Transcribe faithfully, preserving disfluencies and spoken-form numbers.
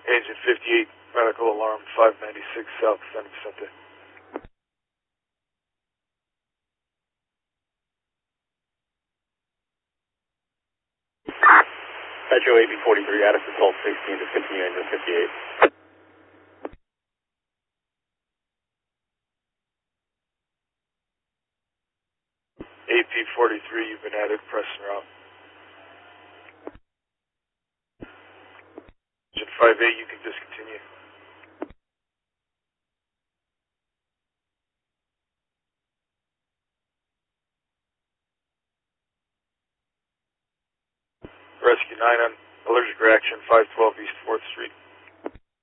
Agent fifty-eight, medical alarm five ninety-six South San Vicente. Metro A B forty-three, Addison Salt sixteen, discontinue engine fifty-eight. A P forty-three, you've been added, press en route. Engine five eight, you can discontinue. Rescue nine on allergic reaction five twelve East fourth Street.